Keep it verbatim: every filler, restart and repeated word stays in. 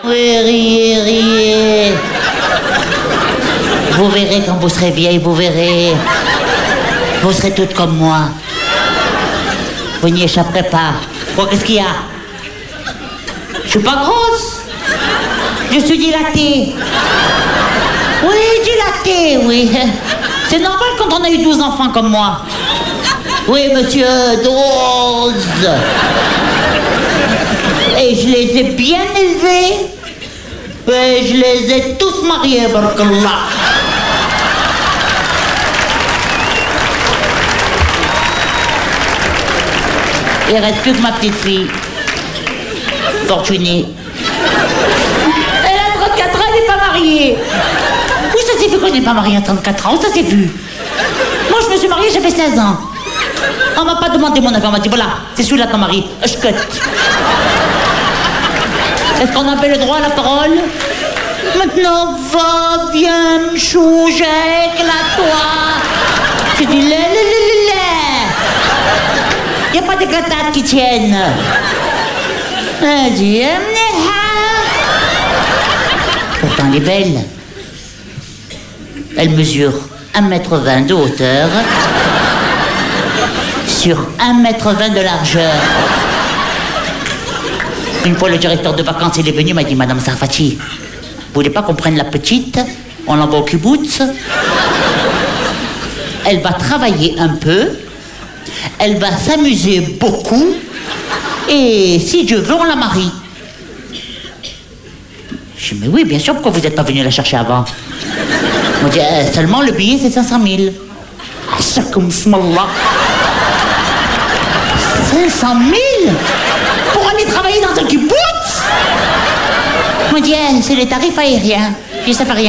Oui, riez, riez. Vous verrez quand vous serez vieille, vous verrez. Vous serez toutes comme moi. Vous n'y échapperez pas. Bon, qu'est-ce qu'il y a? Je suis pas grosse. Je suis dilatée. Oui, dilatée, oui. C'est normal quand on a eu douze enfants comme moi. Oui, monsieur, douze. Et je les ai bien élevés. Et je les ai tous mariés, barakallah. Il reste plus que ma petite fille. Fortunée. Elle a trente-quatre ans, elle n'est pas mariée. Oui, ça s'est vu qu'on n'est pas mariée à trente-quatre ans, ça s'est vu. Moi, je me suis mariée, j'avais seize ans. On m'a pas demandé mon avis, on m'a dit, voilà, c'est celui-là ton mari. Je cut. Est-ce qu'on avait le droit à la parole? Maintenant, va, viens, chou, éclate-toi. J'ai dit, lé, lé, lé, lé, lé. Il n'y a pas d'éclatades qui tiennent. Elle dit, pourtant, elle est belle. Elle mesure un mètre vingt de hauteur sur un mètre vingt de largeur. Une fois, le directeur de vacances, il est venu, il m'a dit, Madame Sarfati, vous voulez pas qu'on prenne la petite? On l'envoie au kibbutz. Elle va travailler un peu. Elle va s'amuser beaucoup. Et si Dieu veut, on la marie. Je dis, mais oui, bien sûr, pourquoi vous n'êtes pas venu la chercher avant? On dit, euh, seulement le billet, c'est cinq cent mille. Ah, ça comme smallah. cinq cent mille pour aller travailler dans un kibbutz? On dit, eh, c'est les tarifs aériens. Puis ça fait rien.